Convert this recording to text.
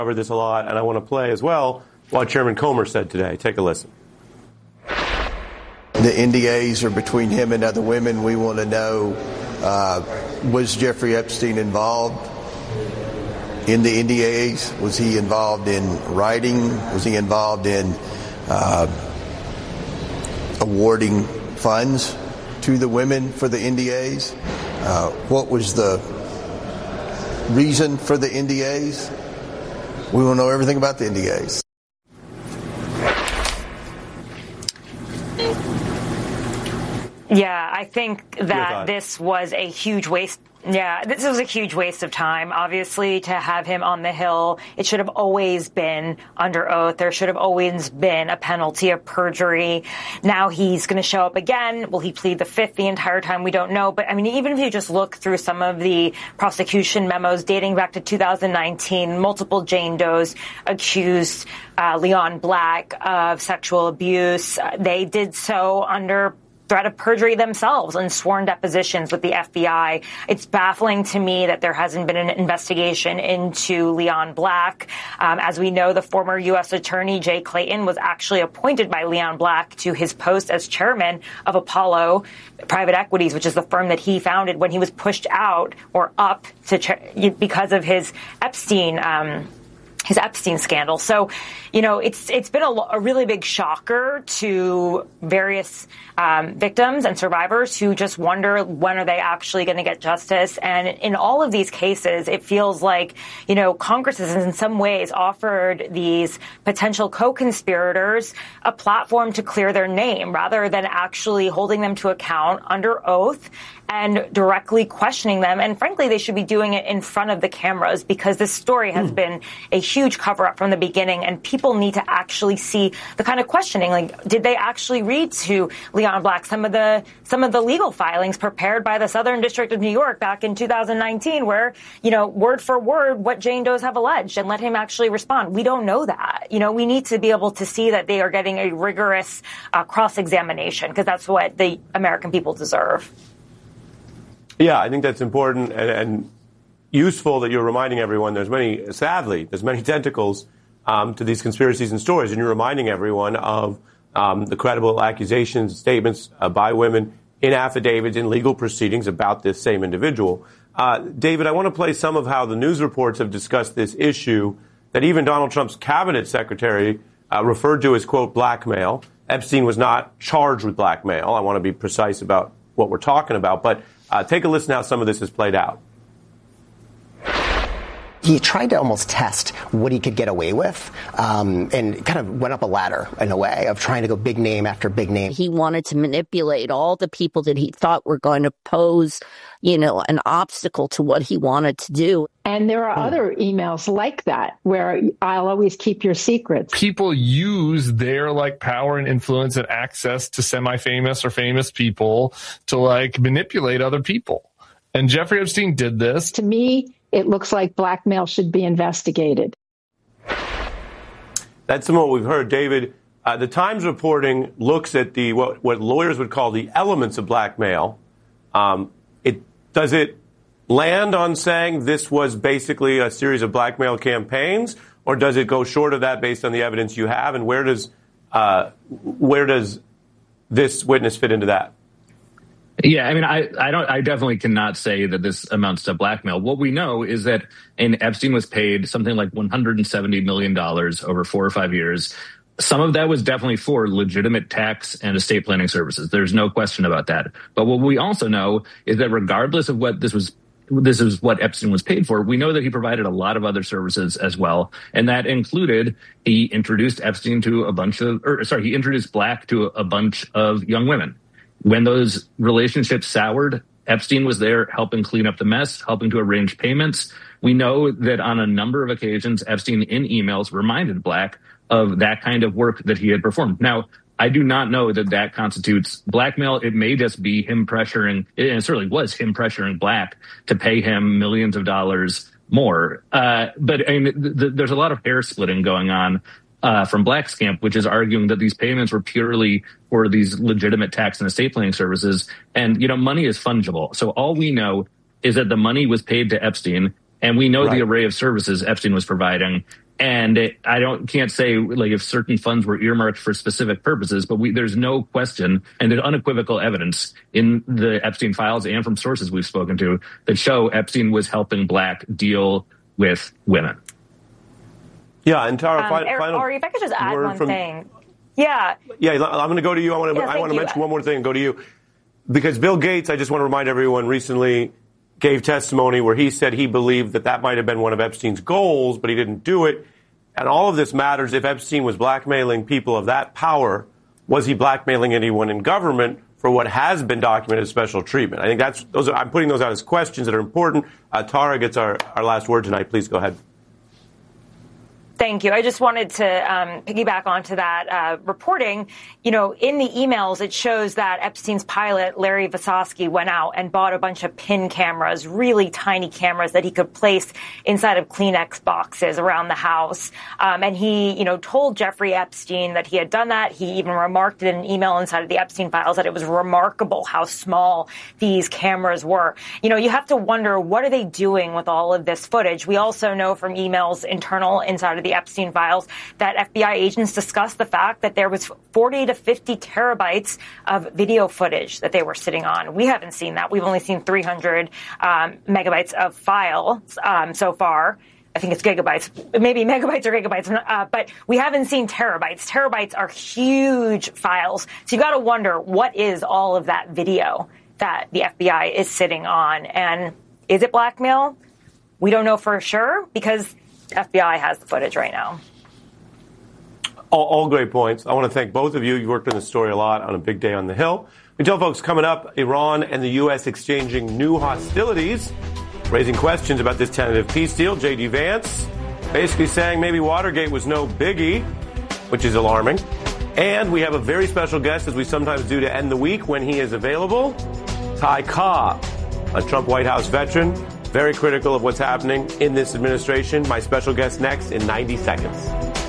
Covered this a lot, and I want to play as well what Chairman Comer said today. Take a listen. The NDAs are between him and other women. We want to know, was Jeffrey Epstein involved in the NDAs? Was he involved in writing? Was he involved in awarding funds to the women for the NDAs? What was the reason for the NDAs? We want to know everything about the NDAs. Yeah, I think that this was a huge waste. Yeah, this was a huge waste of time, obviously, to have him on the Hill. It should have always been under oath. There should have always been a penalty of perjury. Now he's going to show up again. Will he plead the fifth the entire time? We don't know. But, I mean, even if you just look through some of the prosecution memos dating back to 2019, multiple Jane Does accused Leon Black of sexual abuse. They did so under threat of perjury themselves and sworn depositions with the FBI. It's baffling to me that there hasn't been an investigation into Leon Black. As we know, the former U.S. Attorney Jay Clayton was actually appointed by Leon Black to his post as chairman of Apollo Private Equities, which is the firm that he founded when he was pushed out or up to because of his Epstein scandal. So, you know, it's been a really big shocker to various victims and survivors who just wonder, when are they actually going to get justice? And in all of these cases, it feels like, you know, Congress has in some ways offered these potential co-conspirators a platform to clear their name rather than actually holding them to account under oath and directly questioning them. And frankly, they should be doing it in front of the cameras, because this story has been a huge cover-up from the beginning, and people need to actually see the kind of questioning. Like, did they actually read to Leon Black some of the legal filings prepared by the Southern District of New York back in 2019, where, you know, word for word what Jane Does have alleged, and let him actually respond? We don't know that. You know, we need to be able to see that they are getting a rigorous cross-examination, because that's what the American people deserve. Yeah, I think that's important and useful that you're reminding everyone there's many tentacles to these conspiracies and stories, and you're reminding everyone of the credible accusations, statements by women in affidavits, in legal proceedings about this same individual. David, I want to play some of how the news reports have discussed this issue that even Donald Trump's cabinet secretary referred to as, quote, blackmail. Epstein was not charged with blackmail. I want to be precise about what we're talking about, but take a listen how some of this has played out. He tried to almost test what he could get away with, and kind of went up a ladder in a way of trying to go big name after big name. He wanted to manipulate all the people that he thought were going to pose, you know, an obstacle to what he wanted to do. And there are other emails like that where I'll always keep your secrets. People use their power and influence and access to semi-famous or famous people to manipulate other people. And Jeffrey Epstein did this. To me, it looks like blackmail should be investigated. That's some of what we've heard, David. The Times reporting looks at what lawyers would call the elements of blackmail. Does it land on saying this was basically a series of blackmail campaigns, or does it go short of that based on the evidence you have? And where does this witness fit into that? Yeah, I mean, I definitely cannot say that this amounts to blackmail. What we know is that Epstein was paid something like $170 million over 4 or 5 years. Some of that was definitely for legitimate tax and estate planning services. There's no question about that. But what we also know is that regardless of what this is what Epstein was paid for, we know that he provided a lot of other services as well. And that included, he introduced Epstein to he introduced Black to a bunch of young women. When those relationships soured, Epstein was there helping clean up the mess, helping to arrange payments. We know that on a number of occasions, Epstein in emails reminded Black of that kind of work that he had performed. Now, I do not know that that constitutes blackmail. It may just be him pressuring, and it certainly was him pressuring Black to pay him millions of dollars more. But I mean, there's a lot of hair splitting going on from Black's camp, which is arguing that these payments were purely for these legitimate tax and estate planning services. And, money is fungible. So all we know is that the money was paid to Epstein, and we know the array of services Epstein was providing. And I can't say like if certain funds were earmarked for specific purposes, but there's no question, and there's unequivocal evidence in the Epstein files and from sources we've spoken to that show Epstein was helping Black deal with women. Yeah, and Tara, Ari, if I could just add one thing. Yeah. Yeah, I'm going to go to you. I want to mention one more thing and go to you. Because Bill Gates, I just want to remind everyone, recently gave testimony where he said he believed that might have been one of Epstein's goals, but he didn't do it. And all of this matters if Epstein was blackmailing people of that power. Was he blackmailing anyone in government for what has been documented as special treatment? I think I'm putting those out as questions that are important. Tara gets our last word tonight. Please go ahead. Thank you. I just wanted to piggyback onto that reporting. You know, in the emails, it shows that Epstein's pilot, Larry Vasosky, went out and bought a bunch of pin cameras, really tiny cameras that he could place inside of Kleenex boxes around the house. And he, told Jeffrey Epstein that he had done that. He even remarked in an email inside of the Epstein files that it was remarkable how small these cameras were. You have to wonder, what are they doing with all of this footage? We also know from emails internal inside of the Epstein files that FBI agents discussed the fact that there was 40 to 50 terabytes of video footage that they were sitting on. We haven't seen that. We've only seen 300 megabytes of files so far. I think it's gigabytes, maybe megabytes or gigabytes, but we haven't seen terabytes. Terabytes are huge files. So you got to wonder, what is all of that video that the FBI is sitting on? And is it blackmail? We don't know for sure because FBI has the footage right now. All great points. I want to thank both of you. You worked on this story a lot on a big day on the Hill. We tell folks coming up, Iran and the U.S. exchanging new hostilities, raising questions about this tentative peace deal. J.D. Vance basically saying maybe Watergate was no biggie, which is alarming. And we have a very special guest, as we sometimes do to end the week when he is available, Ty Cobb, a Trump White House veteran, very critical of what's happening in this administration. My special guest next in 90 seconds.